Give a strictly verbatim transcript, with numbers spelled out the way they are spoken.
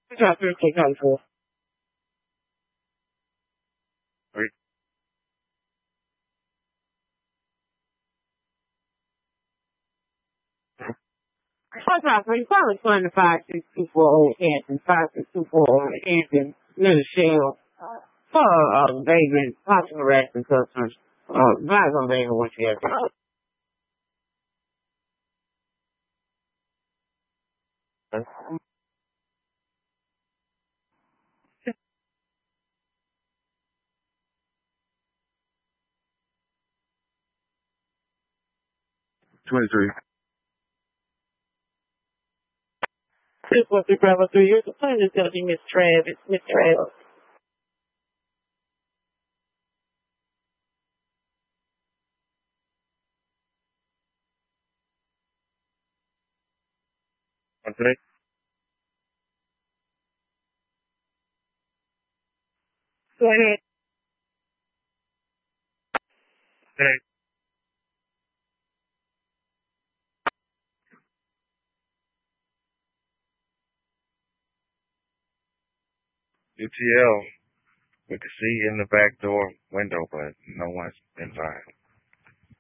Drop your take on four. Three. First off, you probably find the five six two four zero Hampton, five six two four zero Hampton, Little Shell, for uh, vagrant, possible harassment customers. Uh, not gonna be able to get Twenty-three. Six one three five one three. Your complaint is gonna be Miss Travis. Miss Travis. Okay. Go ahead. Okay. U T L. We could see in the back door window, but no one's inside.